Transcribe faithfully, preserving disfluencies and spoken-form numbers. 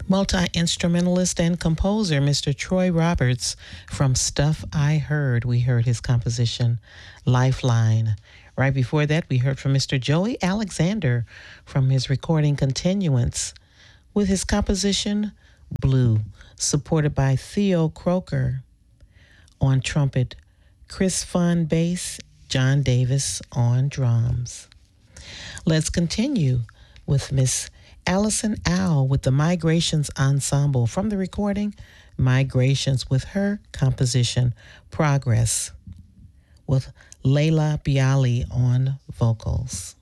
Multi-instrumentalist and composer, Mister Troy Roberts from Stuff I Heard. We heard his composition, Lifeline. Right before that, we heard from Mister Joey Alexander from his recording Continuance with his composition, Blue, supported by Theo Croker on trumpet, Chris Fun bass, John Davis on drums. Let's continue with Miss Allison Owl with the Migrations Ensemble from the recording Migrations with her composition Progress with Layla Bialy on vocals.